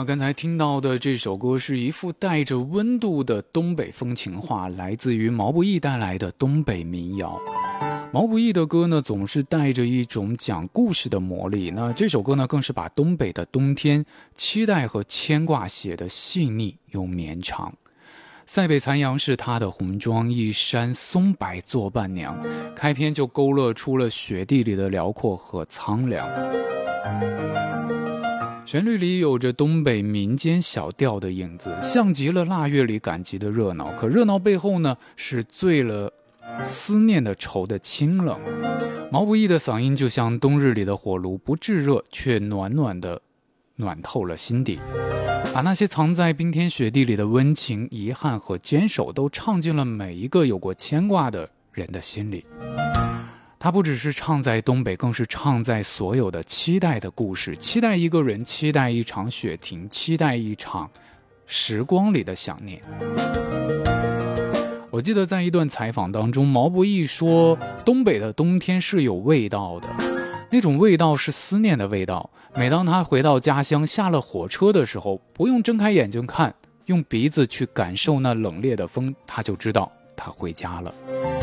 刚才听到的这首歌是一副带着温度的东北风情话，来自于毛不易带来的东北民谣。毛不易的歌呢，总是带着一种讲故事的魔力。那这首歌呢，更是把东北的冬天期待和牵挂写得细腻又绵长。塞北残阳是他的红妆，一山松柏作伴娘。开篇就勾勒出了雪地里的辽阔和苍凉。旋律里有着东北民间小调的影子，像极了腊月里赶集的热闹。可热闹背后呢，是醉了思念的愁的清冷。毛不易的嗓音就像冬日里的火炉，不炙热，却暖暖的暖透了心底，把那些藏在冰天雪地里的温情、遗憾和坚守都唱进了每一个有过牵挂的人的心里。他不只是唱在东北，更是唱在所有的期待的故事，期待一个人，期待一场雪停，期待一场时光里的想念。我记得在一段采访当中，毛不易说东北的冬天是有味道的，那种味道是思念的味道。每当他回到家乡，下了火车的时候，不用睁开眼睛看，用鼻子去感受那冷冽的风，他就知道他回家了。